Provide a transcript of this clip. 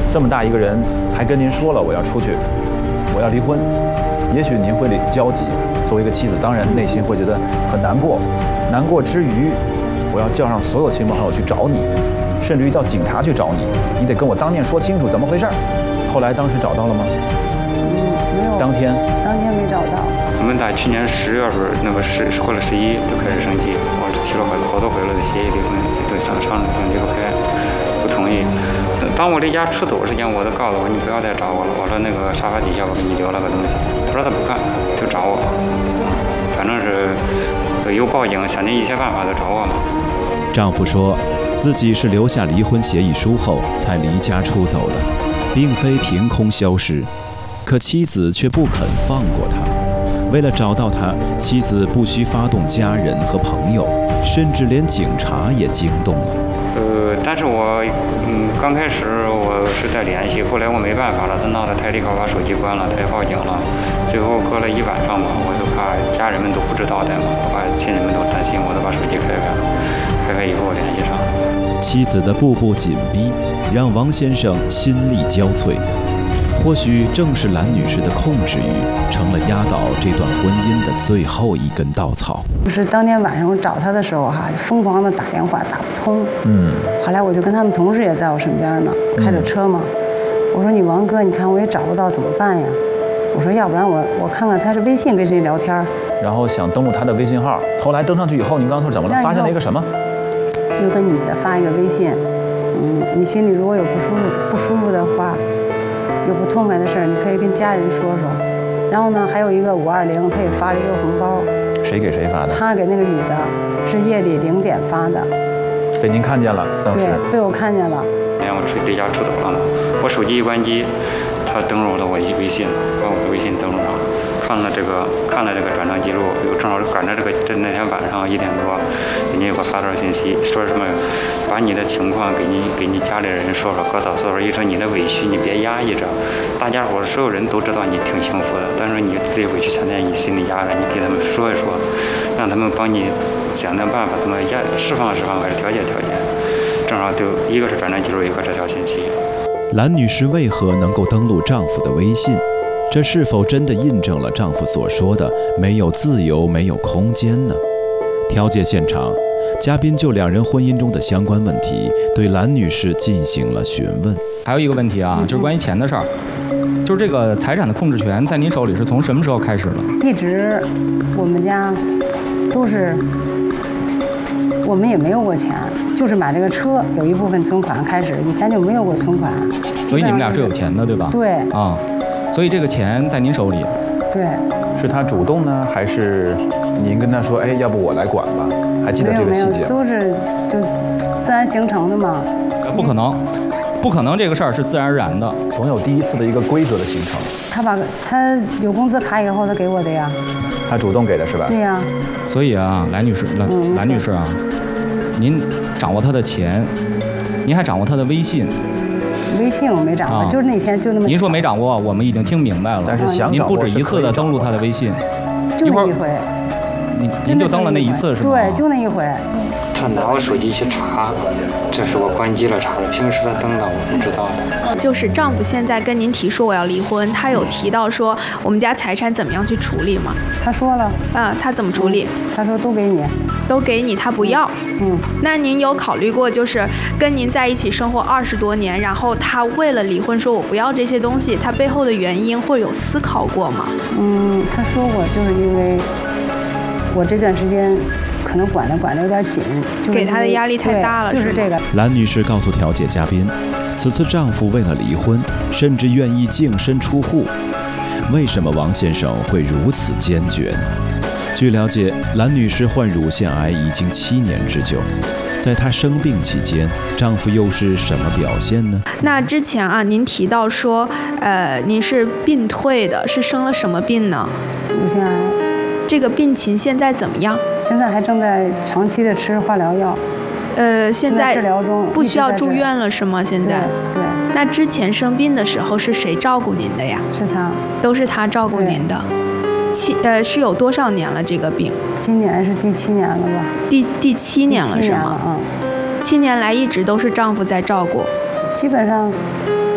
这么大一个人，还跟您说了我要出去，我要离婚，也许您会焦急。作为一个妻子，当然内心会觉得很难过，难过之余，我要叫上所有亲朋好友去找你，甚至于叫警察去找你，你得跟我当面说清楚怎么回事。后来当时找到了吗？ 没有。当天没找到。 我们打去年10月份那个过了11就开始生气，我提了好多回了的协议离婚，对上离不开，不同意。当我离家出走之前，我都告诉我你不要再找我了。我说那个沙发底下我给你留了个东西，他说他不看，就找我，反正是有报警，想尽一切办法就找我嘛。 丈夫说自己是留下离婚协议书后才离家出走的，并非凭空消失，可妻子却不肯放过他。为了找到他，妻子不惜发动家人和朋友，甚至连警察也惊动了。 但是我刚开始我是在联系，后来我没办法了，他闹得太厉害，我把手机关了，他也报警了。最后隔了一晚上吧，我就怕家人们都不知道的嘛，我把亲人们都担心，我都把手机开以后我联系上。 妻子的步步紧逼，让王先生心力交瘁。或许正是兰女士的控制欲，成了压倒这段婚姻的最后一根稻草。 就是当天晚上我找他的时候疯狂的打电话打不通。后来我就跟他们同事也在我身边呢，开着车嘛。我说你王哥，你看我也找不到怎么办呀？我说要不然我看看他是微信跟谁聊天。然后想登录他的微信号，后来登上去以后，您刚刚说怎么了？发现了一个什么？ 有个女的发一个微信，你心里如果有不舒服的话，有不痛快的事儿，你可以跟家人说说。然后呢，还有一个520，他也发了一个红包。 谁给谁发的？ 他给那个女的，是夜里0点发的。 被您看见了？当时对，被我看见了。 我离家出走了嘛，我手机一关机，他登录了我微信，把我的微信登录上了。看了这个转账记录，正好赶着那天晚上1点多，人家给我发条信息，说什么把你的情况给你家里人说说，哥嫂说说，一说你的委屈你别压抑着，大家伙所有人都知道你挺幸福的，但是你自己委屈全在你心里压着，你给他们说一说，让他们帮你想办法，怎么释放还是调节。正好就一个是转账记录，一个这条信息。 兰女士为何能够登录丈夫的微信？这是否真的印证了丈夫所说的没有自由、没有空间呢？调解现场，嘉宾就2人婚姻中的相关问题对兰女士进行了询问。 还有一个问题啊，就是关于钱的事儿，就是这个财产的控制权在您手里是从什么时候开始的？ 一直我们家都是，我们也没有过钱，就是买这个车有一部分存款开始，以前就没有过存款。 所以你们俩是有钱的，对吧？ 对。 啊。所以这个钱在您手里， 对， 是他主动呢，还是您跟他说，哎，要不我来管吧？还记得这个细节？ 都是就自然形成的嘛。 不可能，这个事儿是自然而然的， 总有第一次的一个规则的形成。 他有工资卡以后，他给我的呀。 他主动给的是吧？ 对呀。 所以啊，兰女士啊，您掌握他的钱，您还掌握他的微信。 微信我没掌握，就是那天就那么。 您说没掌握，我们已经听明白了。 但是您不止一次的登录他的微信， 就那一回。 您就登了那一次是吗？ 对，就那一回。 他拿我手机去查，这是我关机了查的，平时他登的我不知道的。 就是丈夫现在跟您提说我要离婚，他有提到说我们家财产怎么样去处理吗？ 他说了。 他怎么处理？ 他说都给你。 都给你，他不要。那您有考虑过，就是跟您在一起生活20多年，然后他为了离婚说我不要这些东西，他背后的原因会有思考过吗？ 他说过，就是因为我这段时间可能管得有点紧， 给他的压力太大了， 就是这个。 兰女士告诉调解嘉宾，此次丈夫为了离婚，甚至愿意净身出户。为什么王先生会如此坚决呢？据了解，兰女士患乳腺癌已经7年之久，在她生病期间，丈夫又是什么表现呢？ 那之前啊，您提到说，您是病退的，是生了什么病呢？ 乳腺癌。 这个病情现在怎么样？ 现在还正在长期的吃化疗药。 现在治疗中， 不需要住院了是吗？现在。 对。 那之前生病的时候是谁照顾您的呀？ 是他。 都是他照顾您的。是有多少年了这个病？ 今年是第7年了吧？ 第7年了是吗？ 7年来一直都是丈夫在照顾。 基本上